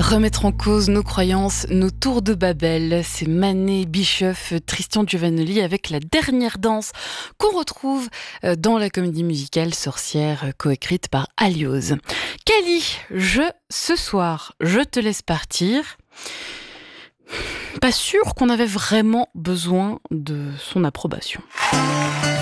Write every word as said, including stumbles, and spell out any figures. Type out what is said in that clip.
Remettre en cause nos croyances, nos tours de Babel, c'est Manet, Bischoff, Tristan Giovanoli avec la dernière danse qu'on retrouve dans la comédie musicale Sorcière coécrite par Alioz. Cali, je, ce soir, je te laisse partir. Pas sûr qu'on avait vraiment besoin de son approbation.